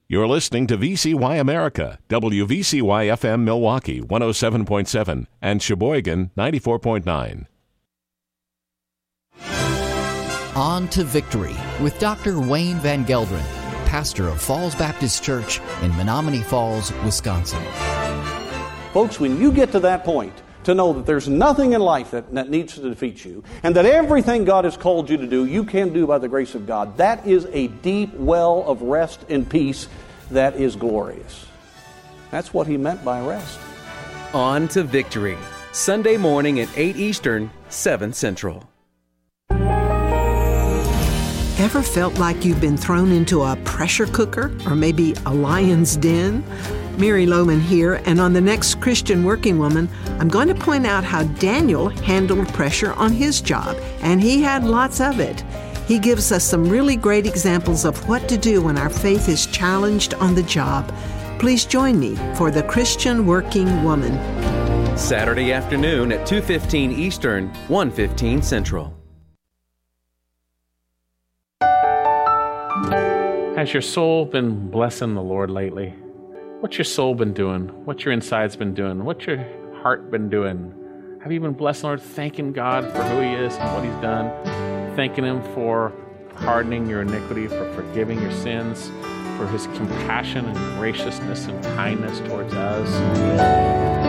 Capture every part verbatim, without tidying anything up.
You're listening to V C Y America, W V C Y F M Milwaukee one oh seven point seven and Sheboygan ninety-four point nine. On to Victory with Doctor Wayne Van Gelderen, pastor of Falls Baptist Church in Menominee Falls, Wisconsin. Folks, when you get to that point, to know that there's nothing in life that, that needs to defeat you, and that everything God has called you to do, you can do by the grace of God, that is a deep well of rest and peace that is glorious. That's what he meant by rest. On to Victory, Sunday morning at eight Eastern, seven Central. Ever felt like you've been thrown into a pressure cooker or maybe a lion's den? Mary Lohman here, and on the next Christian Working Woman, I'm going to point out how Daniel handled pressure on his job, and he had lots of it. He gives us some really great examples of what to do when our faith is challenged on the job. Please join me for the Christian Working Woman. Saturday afternoon at two fifteen Eastern, one fifteen Central. Has your soul been blessing the Lord lately? What's your soul been doing? What's your insides been doing? What's your heart been doing? Have you been blessing the Lord, thanking God for who He is and what He's done? Thanking Him for pardoning your iniquity, for forgiving your sins, for His compassion and graciousness and kindness towards us.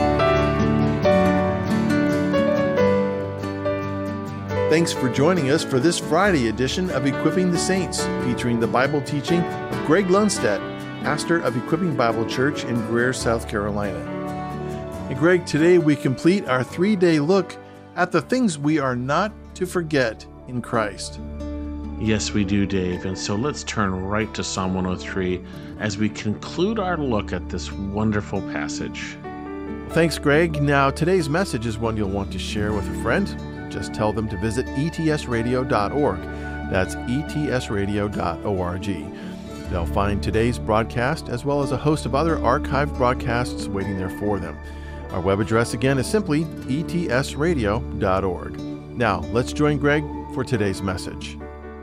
Thanks for joining us for this Friday edition of Equipping the Saints, featuring the Bible teaching of Greg Lundstedt, pastor of Equipping Bible Church in Greer, South Carolina. And Greg, today we complete our three-day look at the things we are not to forget in Christ. Yes, we do, Dave. And so let's turn right to Psalm one oh three as we conclude our look at this wonderful passage. Thanks, Greg. Now, today's message is one you'll want to share with a friend. Just tell them to visit E T S radio dot org. That's E T S radio dot org. They'll find today's broadcast as well as a host of other archived broadcasts waiting there for them. Our web address again is simply E T S radio dot org. Now, let's join Greg for today's message.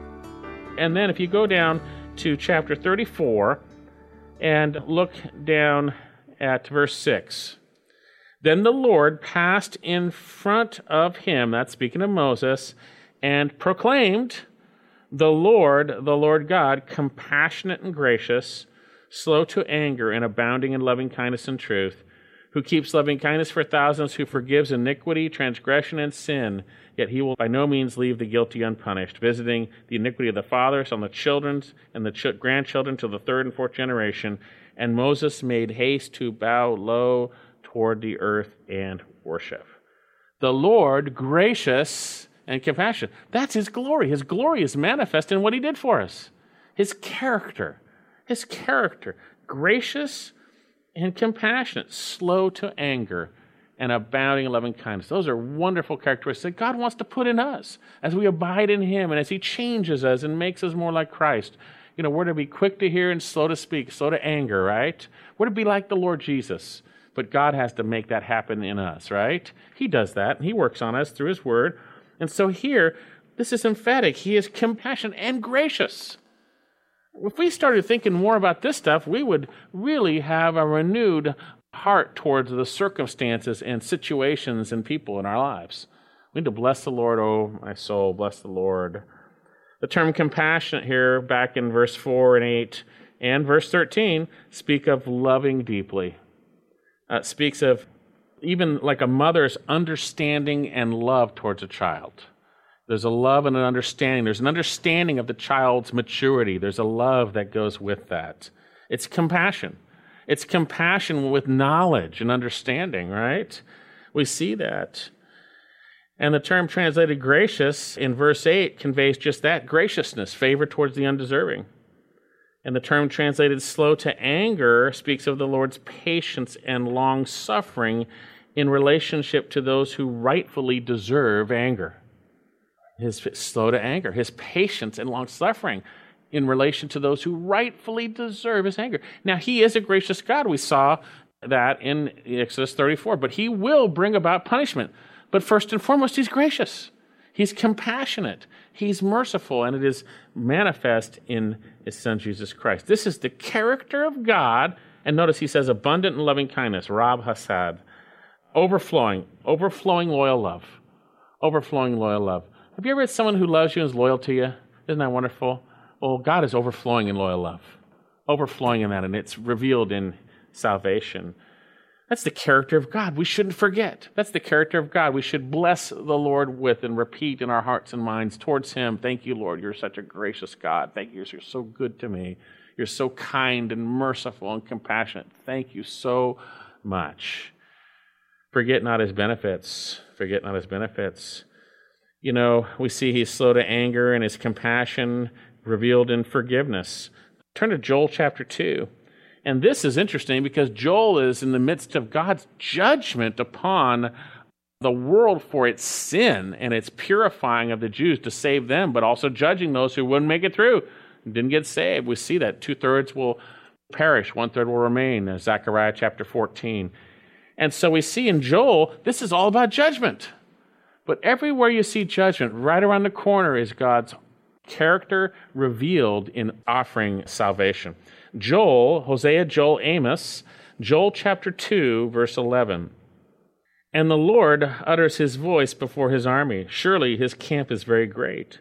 And then if you go down to chapter thirty-four and look down at verse six. Then the Lord passed in front of him, that's speaking of Moses, and proclaimed, the Lord, the Lord God, compassionate and gracious, slow to anger and abounding in loving kindness and truth, who keeps loving kindness for thousands, who forgives iniquity, transgression, and sin, yet he will by no means leave the guilty unpunished, visiting the iniquity of the fathers on the children and the ch- grandchildren to the third and fourth generation. And Moses made haste to bow low toward the earth and worship. The Lord, gracious and compassionate. That's His glory. His glory is manifest in what He did for us. His character. His character. Gracious and compassionate, slow to anger, and abounding in loving kindness. Those are wonderful characteristics that God wants to put in us as we abide in Him and as He changes us and makes us more like Christ. You know, we're to be quick to hear and slow to speak, slow to anger, right? We're to be like the Lord Jesus. But God has to make that happen in us, right? He does that, and He works on us through His Word. And so here, this is emphatic. He is compassionate and gracious. If we started thinking more about this stuff, we would really have a renewed heart towards the circumstances and situations and people in our lives. We need to bless the Lord, oh my soul, bless the Lord. The term compassionate here, back in verse four and eight and verse thirteen, speak of loving deeply. Uh, speaks of even like a mother's understanding and love towards a child. There's a love and an understanding. There's an understanding of the child's maturity. There's a love that goes with that. It's compassion. It's compassion with knowledge and understanding, right? We see that. And the term translated gracious in verse eight conveys just that, graciousness, favor towards the undeserving. And the term translated slow to anger speaks of the Lord's patience and long-suffering in relationship to those who rightfully deserve anger. His slow to anger, His patience and long-suffering in relation to those who rightfully deserve His anger. Now, He is a gracious God. We saw that in Exodus thirty-four. But He will bring about punishment. But first and foremost, He's gracious. He's compassionate. He's merciful, and it is manifest in his Son, Jesus Christ. This is the character of God. And notice he says abundant in loving kindness, Rab Hasad, overflowing, overflowing loyal love, overflowing loyal love. Have you ever had someone who loves you and is loyal to you? Isn't that wonderful? Well, God is overflowing in loyal love, overflowing in that, and it's revealed in salvation. That's the character of God. We shouldn't forget. That's the character of God. We should bless the Lord with and repeat in our hearts and minds towards him. Thank you, Lord. You're such a gracious God. Thank you. You're so good to me. You're so kind and merciful and compassionate. Thank you so much. Forget not his benefits. Forget not his benefits. You know, we see he's slow to anger and his compassion revealed in forgiveness. Turn to Joel chapter two. And this is interesting because Joel is in the midst of God's judgment upon the world for its sin and its purifying of the Jews to save them, but also judging those who wouldn't make it through, didn't get saved. We see that two-thirds will perish, one-third will remain, in Zechariah chapter fourteen. And so we see in Joel, this is all about judgment. But everywhere you see judgment, right around the corner is God's character revealed in offering salvation. Joel, Hosea, Joel, Amos, Joel chapter two, verse eleven. And the Lord utters his voice before his army. Surely his camp is very great.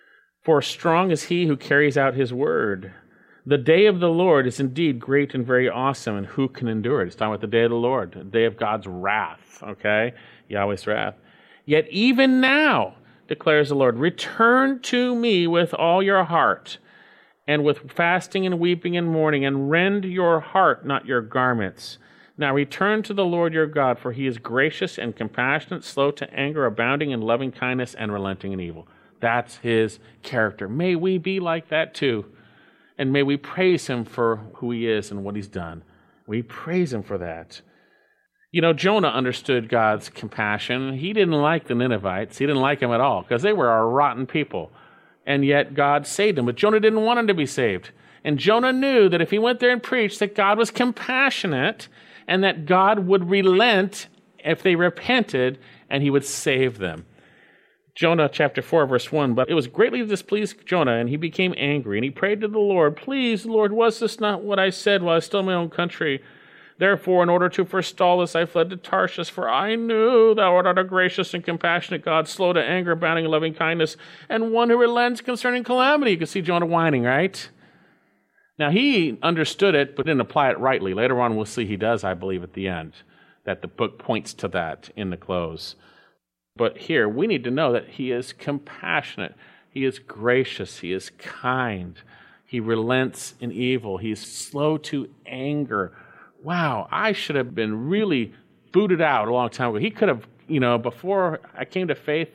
For strong is he who carries out his word. The day of the Lord is indeed great and very awesome, and who can endure it? It's talking about the day of the Lord, the day of God's wrath, okay? Yahweh's wrath. Yet even now, declares the Lord, return to me with all your heart, and with fasting and weeping and mourning, and rend your heart, not your garments. Now return to the Lord your God, for he is gracious and compassionate, slow to anger, abounding in loving kindness, and relenting in evil. That's his character. May we be like that too. And may we praise him for who he is and what he's done. We praise him for that. You know, Jonah understood God's compassion. He didn't like the Ninevites. He didn't like them at all because they were a rotten people. And yet God saved him. But Jonah didn't want him to be saved. And Jonah knew that if he went there and preached that God was compassionate and that God would relent if they repented and he would save them. Jonah chapter four, verse one, but it was greatly displeased Jonah, and he became angry, and he prayed to the Lord, please, Lord, was this not what I said while I was still in my own country? Therefore, in order to forestall this, I fled to Tarshish, for I knew thou art a gracious and compassionate God, slow to anger, abounding in loving kindness, and one who relents concerning calamity. You can see Jonah whining, right? Now, he understood it, but didn't apply it rightly. Later on, we'll see he does, I believe, at the end, that the book points to that in the close. But here, we need to know that he is compassionate. He is gracious. He is kind. He relents in evil. He's slow to anger. Wow, I should have been really booted out a long time ago. He could have, you know, before I came to faith,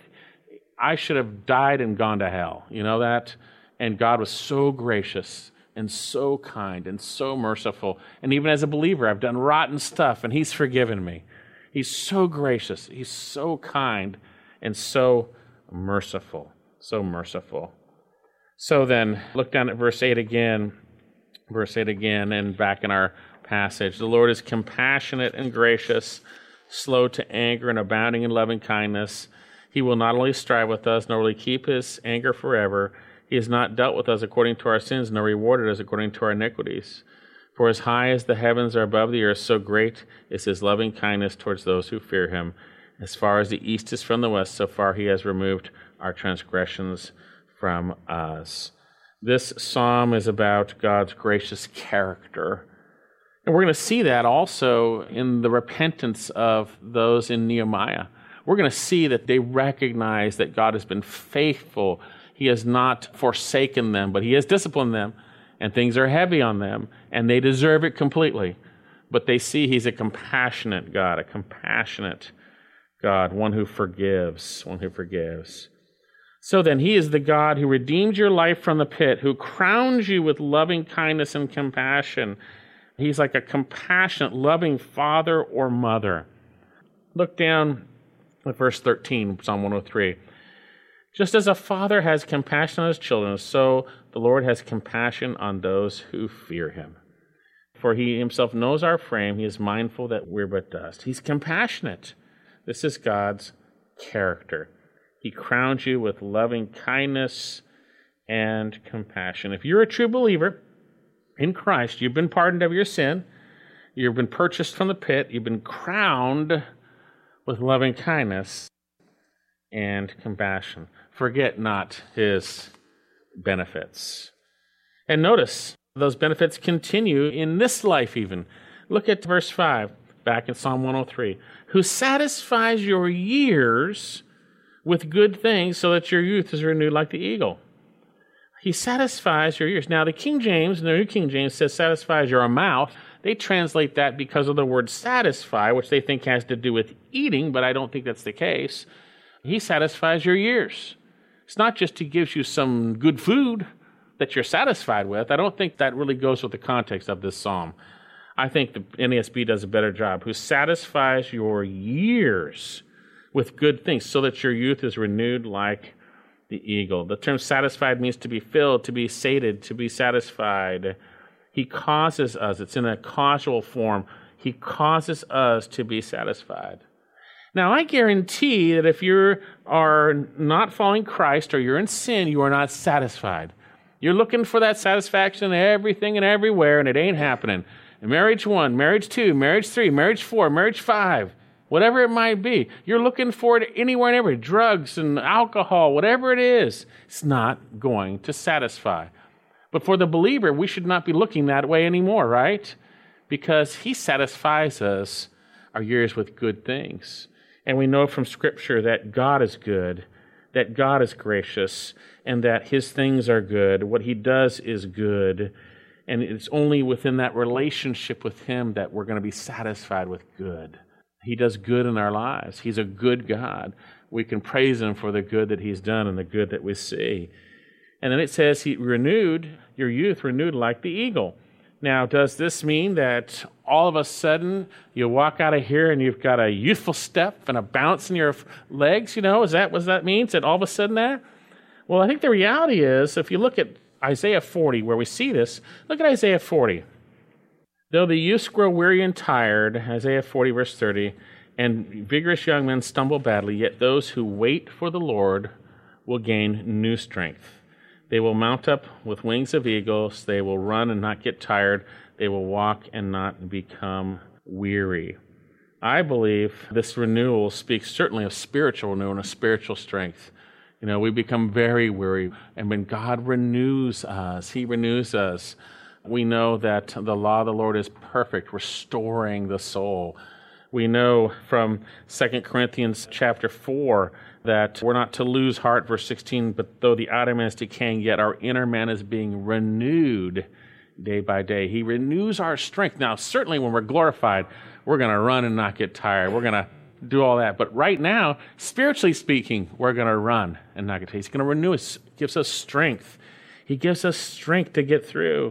I should have died and gone to hell. You know that? And God was so gracious and so kind and so merciful. And even as a believer, I've done rotten stuff, and he's forgiven me. He's so gracious. He's so kind and so merciful. So merciful. So then, look down at verse eight again. Verse eight again, and back in our passage. The Lord is compassionate and gracious, slow to anger and abounding in loving kindness. He will not only strive with us, nor will he keep his anger forever. He has not dealt with us according to our sins, nor rewarded us according to our iniquities. For as high as the heavens are above the earth, so great is his loving kindness towards those who fear him. As far as the east is from the west, so far he has removed our transgressions from us. This psalm is about God's gracious character. And we're going to see that also in the repentance of those in Nehemiah. We're going to see that they recognize that God has been faithful. He has not forsaken them, but he has disciplined them. And things are heavy on them, and they deserve it completely. But they see he's a compassionate God, a compassionate God, one who forgives, one who forgives. So then, he is the God who redeemed your life from the pit, who crowns you with loving kindness and compassion. He's like a compassionate, loving father or mother. Look down at verse thirteen, Psalm one oh three. Just as a father has compassion on his children, so the Lord has compassion on those who fear him. For he himself knows our frame. He is mindful that we're but dust. He's compassionate. This is God's character. He crowns you with loving kindness and compassion. If you're a true believer in Christ, you've been pardoned of your sin, you've been purchased from the pit, you've been crowned with loving kindness and compassion. Forget not his benefits. And notice, those benefits continue in this life even. Look at verse five, back in Psalm one oh three. Who satisfies your years with good things so that your youth is renewed like the eagle. He satisfies your years. Now, the King James, the New King James says satisfies your mouth. They translate that because of the word satisfy, which they think has to do with eating, but I don't think that's the case. He satisfies your years. It's not just he gives you some good food that you're satisfied with. I don't think that really goes with the context of this psalm. I think the N A S B does a better job. Who satisfies your years with good things so that your youth is renewed like the eagle. The term satisfied means to be filled, to be sated, to be satisfied. He causes us, it's in a causal form, he causes us to be satisfied. Now, I guarantee that if you are not following Christ or you're in sin, you are not satisfied. You're looking for that satisfaction in everything and everywhere, and it ain't happening. And marriage one, marriage two, marriage three, marriage four, marriage five, whatever it might be. You're looking for it anywhere and everywhere. Drugs and alcohol, whatever it is, it's not going to satisfy. But for the believer, we should not be looking that way anymore, right? Because he satisfies us, our years, with good things. And we know from Scripture that God is good, that God is gracious, and that his things are good. What he does is good. And it's only within that relationship with him that we're going to be satisfied with good. He does good in our lives. He's a good God. We can praise him for the good that he's done and the good that we see. And then it says he renewed, your youth renewed like the eagle. Now, does this mean that all of a sudden you walk out of here and you've got a youthful step and a bounce in your legs? You know, is that what that means? That all of a sudden that? Well, I think the reality is, if you look at Isaiah forty, where we see this, look at Isaiah forty. Though the youths grow weary and tired, Isaiah forty, verse thirty, and vigorous young men stumble badly, yet those who wait for the Lord will gain new strength. They will mount up with wings of eagles. They will run and not get tired. They will walk and not become weary. I believe this renewal speaks certainly of spiritual renewal and of spiritual strength. You know, we become very weary, and when God renews us, he renews us. We know that the law of the Lord is perfect, restoring the soul. We know from Second Corinthians chapter four that we're not to lose heart, verse sixteen, but though the outer man is decaying, yet our inner man is being renewed day by day. He renews our strength. Now, certainly when we're glorified, we're going to run and not get tired. We're going to do all that. But right now, spiritually speaking, we're going to run and not get tired. He's going to renew us, gives us strength. He gives us strength to get through.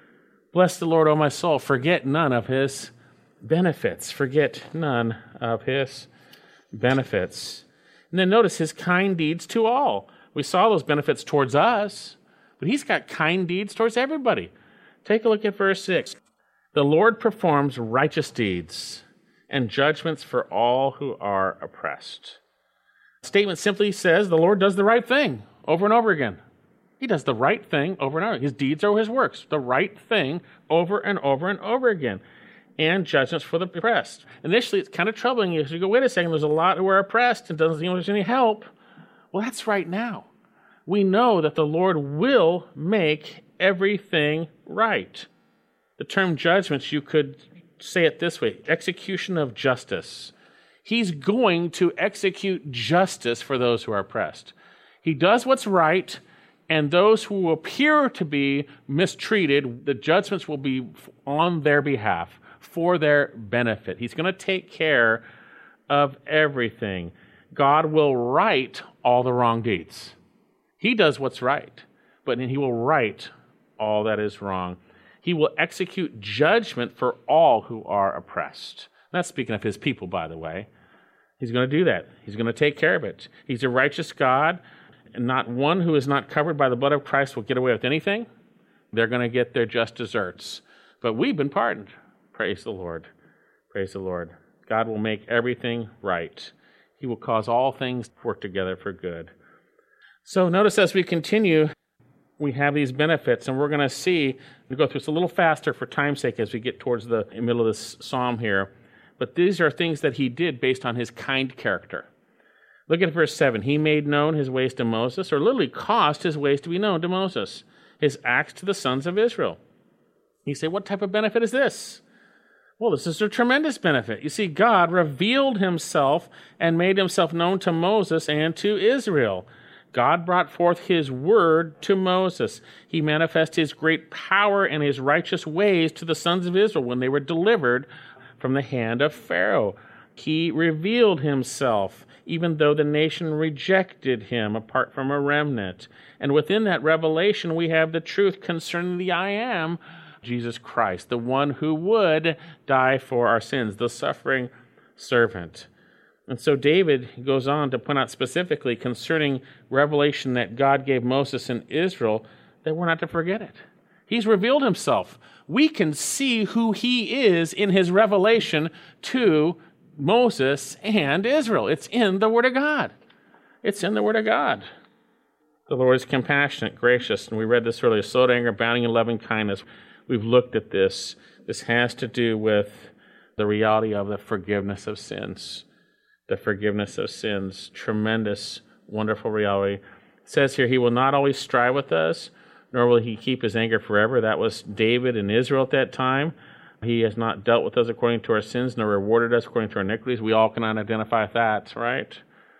Bless the Lord, O my soul. Forget none of his benefits. Forget none of his benefits. And then notice his kind deeds to all. We saw those benefits towards us, but he's got kind deeds towards everybody. Take a look at verse six. The Lord performs righteous deeds and judgments for all who are oppressed. The statement simply says the Lord does the right thing over and over again. He does the right thing over and over. His deeds are his works. The right thing over and over and over again. And judgments for the oppressed. Initially, it's kind of troubling you because you go, wait a second, there's a lot who are oppressed and doesn't seem there's any help. Well, that's right now. We know that the Lord will make everything right. The term judgments, you could say it this way, execution of justice. He's going to execute justice for those who are oppressed. He does what's right, and those who appear to be mistreated, the judgments will be on their behalf, for their benefit. He's going to take care of everything. God will right all the wrong deeds. He does what's right, but he will right all that is wrong. He will execute judgment for all who are oppressed. That's speaking of his people, by the way. He's going to do that. He's going to take care of it. He's a righteous God, and not one who is not covered by the blood of Christ will get away with anything. They're going to get their just deserts. But we've been pardoned. Praise the Lord. Praise the Lord. God will make everything right. He will cause all things to work together for good. So notice as we continue, we have these benefits, and we're going to see, we go through this a little faster for time's sake as we get towards the middle of this psalm here. But these are things that he did based on his kind character. Look at verse seven. He made known his ways to Moses, or literally caused his ways to be known to Moses, his acts to the sons of Israel. You say, what type of benefit is this? Well, this is a tremendous benefit. You see, God revealed himself and made himself known to Moses and to Israel. God brought forth his word to Moses. He manifested his great power and his righteous ways to the sons of Israel when they were delivered from the hand of Pharaoh. He revealed himself, even though the nation rejected him apart from a remnant. And within that revelation, we have the truth concerning the I Am, Jesus Christ, the one who would die for our sins, the suffering servant. And so David goes on to point out specifically concerning revelation that God gave Moses and Israel, that we're not to forget it. He's revealed himself. We can see who he is in his revelation to Moses and Israel. It's in the Word of God. It's in the Word of God. The Lord is compassionate, gracious, and we read this earlier, slow to anger, abounding in loving kindness. We've looked at this. This has to do with the reality of the forgiveness of sins. The forgiveness of sins. Tremendous, wonderful reality. It says here, he will not always strive with us, nor will he keep his anger forever. That was David and Israel at that time. He has not dealt with us according to our sins, nor rewarded us according to our iniquities. We all can identify that, right?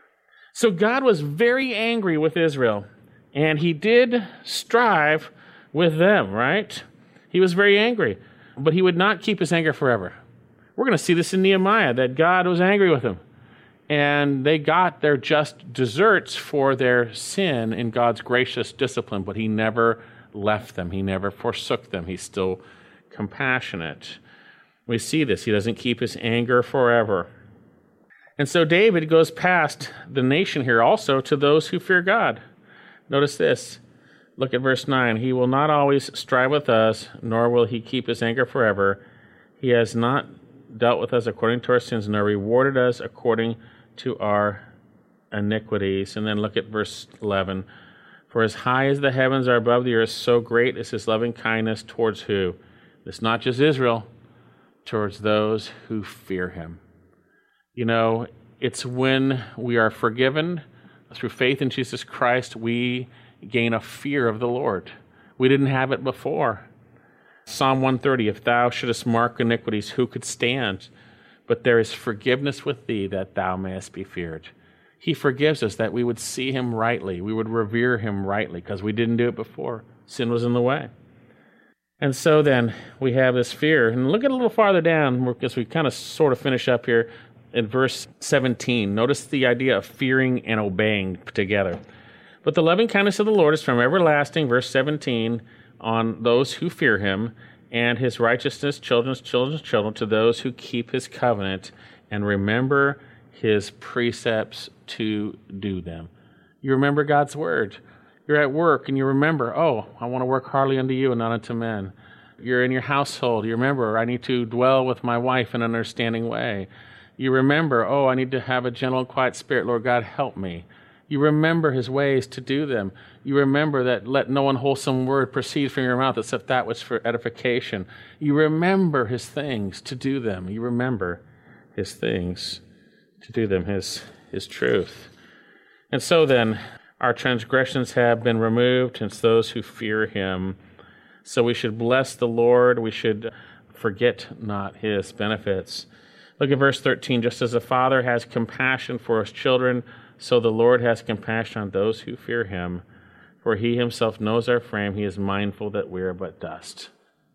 So God was very angry with Israel, and he did strive with them, right? He was very angry, but he would not keep his anger forever. We're going to see this in Nehemiah, that God was angry with them, and they got their just deserts for their sin in God's gracious discipline, but he never left them. He never forsook them. He's still compassionate. We see this. He doesn't keep his anger forever. And so David goes past the nation here also to those who fear God. Notice this. Look at verse nine. He will not always strive with us, nor will he keep his anger forever. He has not dealt with us according to our sins, nor rewarded us according to our iniquities. And then look at verse eleven. For as high as the heavens are above the earth, so great is his loving kindness towards who? It's not just Israel, towards those who fear him. You know, it's when we are forgiven through faith in Jesus Christ, we gain a fear of the Lord. We didn't have it before. Psalm one thirty, if thou shouldest mark iniquities, who could stand? But there is forgiveness with thee, that thou mayest be feared. He forgives us that we would see him rightly. We would revere him rightly because we didn't do it before. Sin was in the way. And so then we have this fear. And look at a little farther down, because we kind of sort of finish up here in verse seventeen. Notice the idea of fearing and obeying together. But the loving kindness of the Lord is from everlasting, verse seventeen, on those who fear him, and his righteousness, children's children's children, to those who keep his covenant and remember his precepts to do them. You remember God's word. You're at work and you remember, oh, I want to work heartily unto you and not unto men. You're in your household. You remember, I need to dwell with my wife in an understanding way. You remember, oh, I need to have a gentle and quiet spirit. Lord God, help me. You remember his ways to do them. You remember that let no unwholesome word proceed from your mouth except that which for edification. You remember his things to do them. You remember his things to do them, his, his truth. And so then, our transgressions have been removed, and it's those who fear him. So we should bless the Lord. We should forget not his benefits. Look at verse thirteen. Just as a father has compassion for his children, so the Lord has compassion on those who fear him. For he himself knows our frame. He is mindful that we are but dust.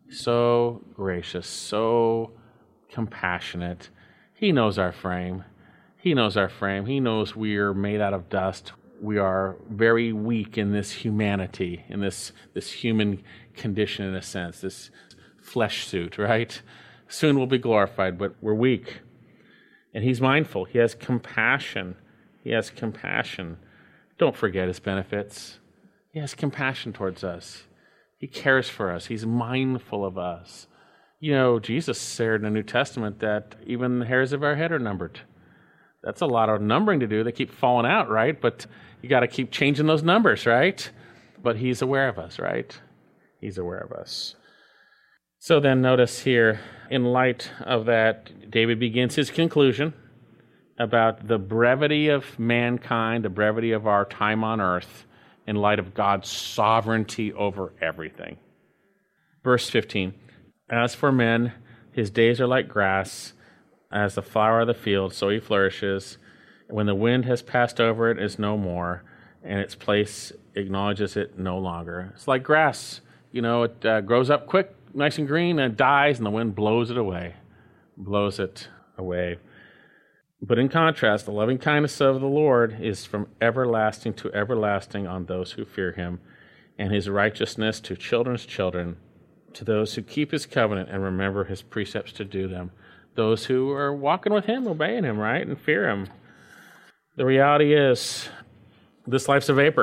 So gracious, so compassionate. He knows our frame. He knows our frame. He knows we are made out of dust. We are very weak in this humanity, in this, this human condition in a sense, this flesh suit, right? Soon we'll be glorified, but we're weak. And he's mindful. He has compassion. He has compassion. Don't forget his benefits. He has compassion towards us. He cares for us. He's mindful of us. You know, Jesus said in the New Testament that even the hairs of our head are numbered. That's a lot of numbering to do. They keep falling out, right? But you got to keep changing those numbers, right? But he's aware of us, right? He's aware of us. So then notice here, in light of that, David begins his conclusion about the brevity of mankind, the brevity of our time on earth, in light of God's sovereignty over everything. Verse fifteen, as for men, his days are like grass, as the flower of the field, so he flourishes. When the wind has passed over it, it is no more, and its place acknowledges it no longer. It's like grass. You know, it uh, grows up quick, nice and green, and it dies, and the wind blows it away, blows it away. But in contrast, the loving kindness of the Lord is from everlasting to everlasting on those who fear him, and his righteousness to children's children, to those who keep his covenant and remember his precepts to do them. Those who are walking with him, obeying him, right, and fear him. The reality is, this life's a vapor,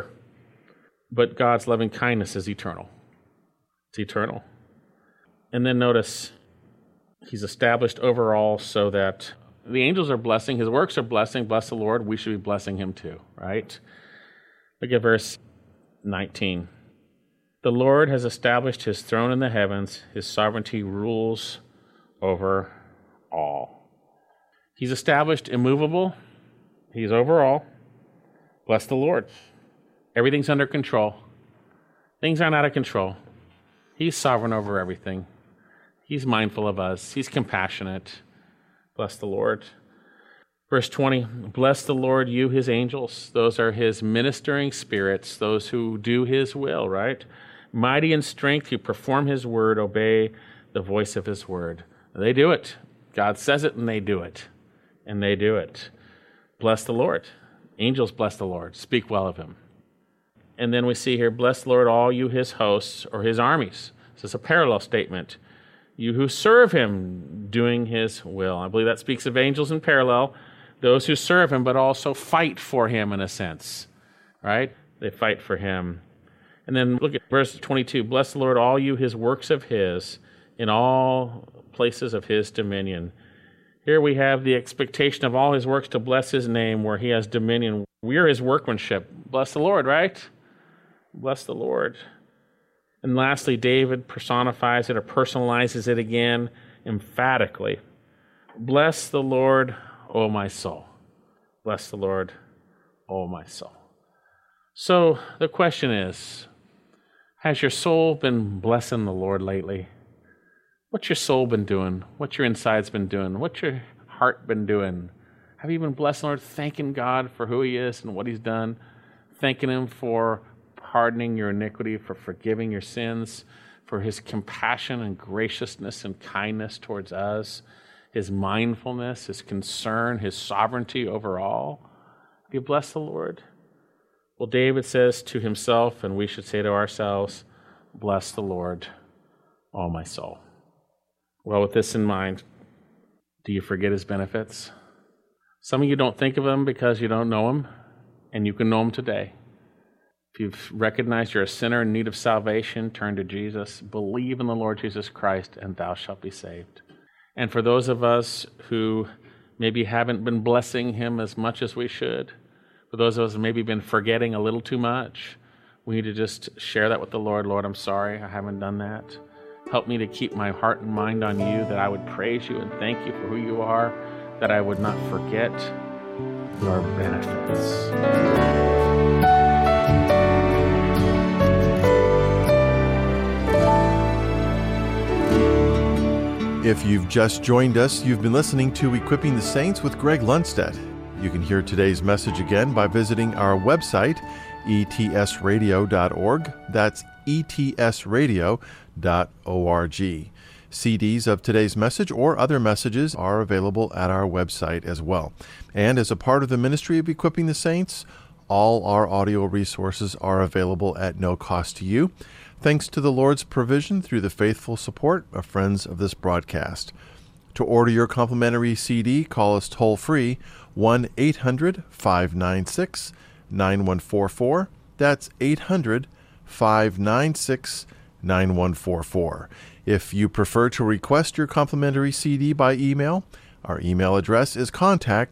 but God's loving kindness is eternal. It's eternal. And then notice, he's established overall so that the angels are blessing, his works are blessing, bless the Lord, we should be blessing him too, right? Look at verse nineteen. The Lord has established his throne in the heavens, his sovereignty rules over all. He's established immovable, he's over all. Bless the Lord. Everything's under control. Things aren't out of control. He's sovereign over everything. He's mindful of us. He's compassionate. Bless the Lord. Verse twenty, bless the Lord, you, his angels. Those are his ministering spirits, those who do his will, right? Mighty in strength, who perform his word, obey the voice of his word. They do it. God says it, and they do it. And they do it. Bless the Lord. Angels bless the Lord. Speak well of him. And then we see here, bless the Lord, all you, his hosts, or his armies. This is a parallel statement. You who serve him, doing his will. I believe that speaks of angels in parallel. Those who serve him, but also fight for him in a sense. Right? They fight for him. And then look at verse twenty-two. Bless the Lord, all you, his works of his, in all places of his dominion. Here we have the expectation of all his works to bless his name, where he has dominion. We are his workmanship. Bless the Lord, right? Bless the Lord. And lastly, David personifies it or personalizes it again emphatically. Bless the Lord, O my soul. Bless the Lord, O my soul. So the question is, has your soul been blessing the Lord lately? What's your soul been doing? What's your insides been doing? What's your heart been doing? Have you been blessing the Lord, thanking God for who he is and what he's done? Thanking him for pardoning your iniquity, for forgiving your sins, for his compassion and graciousness and kindness towards us, his mindfulness, his concern, his sovereignty over all. Have you blessed the Lord? Well, David says to himself, and we should say to ourselves, bless the Lord, O my soul. Well, with this in mind, do you forget his benefits? Some of you don't think of him because you don't know him, and you can know him today. If you've recognized you're a sinner in need of salvation, turn to Jesus, believe in the Lord Jesus Christ, and thou shalt be saved. And for those of us who maybe haven't been blessing him as much as we should, for those of us who maybe been forgetting a little too much, we need to just share that with the Lord. Lord, I'm sorry, I haven't done that. Help me to keep my heart and mind on you, that I would praise you and thank you for who you are, that I would not forget your benefits. If you've just joined us, you've been listening to Equipping the Saints with Greg Lundstedt. You can hear today's message again by visiting our website, e t s radio dot org. That's e t s radio dot org. C Ds of today's message or other messages are available at our website as well. And as a part of the ministry of Equipping the Saints, all our audio resources are available at no cost to you, thanks to the Lord's provision through the faithful support of friends of this broadcast. To order your complimentary C D, call us toll-free, one eight hundred five nine six nine one four four. That's eight hundred five nine six nine one four four. If you prefer to request your complimentary C D by email, our email address is contact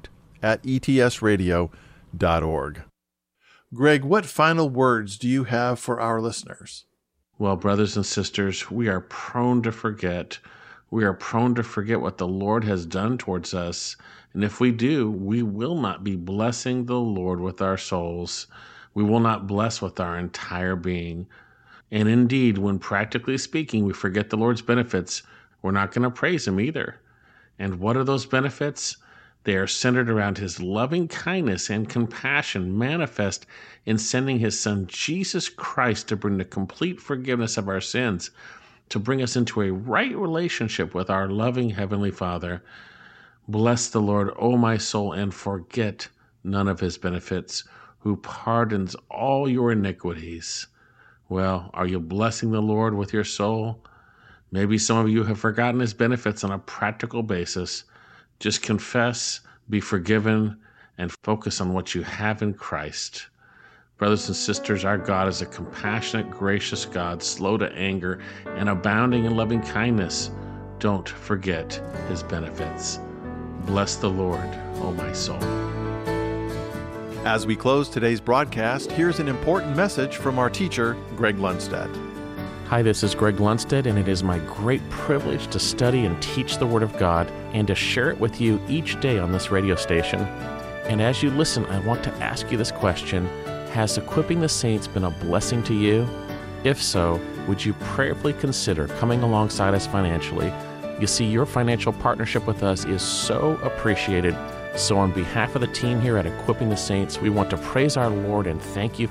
at e t s radio dot org. Greg, what final words do you have for our listeners? Well, brothers and sisters, we are prone to forget. We are prone to forget what the Lord has done towards us. And if we do, we will not be blessing the Lord with our souls. We will not bless with our entire being. And indeed, when practically speaking, we forget the Lord's benefits, we're not going to praise Him either. And what are those benefits? They are centered around His loving kindness and compassion manifest in sending His Son, Jesus Christ, to bring the complete forgiveness of our sins, to bring us into a right relationship with our loving Heavenly Father. Bless the Lord, O my soul, and forget none of His benefits, who pardons all your iniquities. Well, are you blessing the Lord with your soul? Maybe some of you have forgotten His benefits on a practical basis. Just confess, be forgiven, and focus on what you have in Christ. Brothers and sisters, our God is a compassionate, gracious God, slow to anger, and abounding in loving kindness. Don't forget His benefits. Bless the Lord, O my soul. As we close today's broadcast, here's an important message from our teacher, Greg Lundstedt. Hi, this is Greg Lundstedt, and it is my great privilege to study and teach the Word of God and to share it with you each day on this radio station. And as you listen, I want to ask you this question: has Equipping the Saints been a blessing to you? If so, would you prayerfully consider coming alongside us financially? You see, your financial partnership with us is so appreciated. So on behalf of the team here at Equipping the Saints, we want to praise our Lord and thank you